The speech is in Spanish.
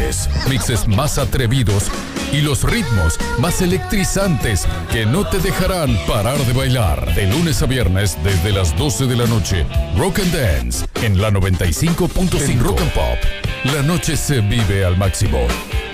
mejores, mixes más atrevidos y los ritmos más electrizantes que no te dejarán parar de bailar. De lunes a viernes desde las 12 de la noche, Rock and Dance en la 95.5. En Rock and Pop, la noche se vive al máximo.